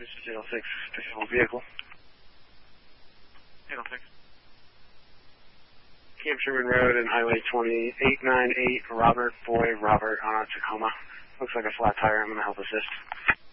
This is 806, disabled vehicle. 806. Camp Sherman Road and Highway 2898, Robert, Boy, Robert, Tacoma. Looks like a flat tire. I'm going to help assist.